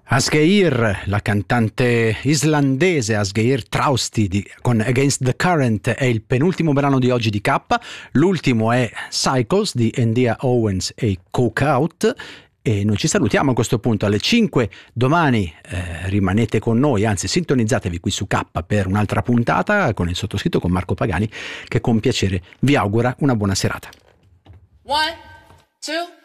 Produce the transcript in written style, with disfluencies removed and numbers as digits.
Asgeir, la cantante islandese Asgeir Trausti con Against the Current è il penultimo brano di oggi di K, l'ultimo è Cycles di Endia Owens e Cookout e noi ci salutiamo a questo punto alle 5 domani, rimanete con noi, anzi sintonizzatevi qui su K per un'altra puntata con il sottoscritto, con Marco Pagani, che con piacere vi augura una buona serata. 1, 2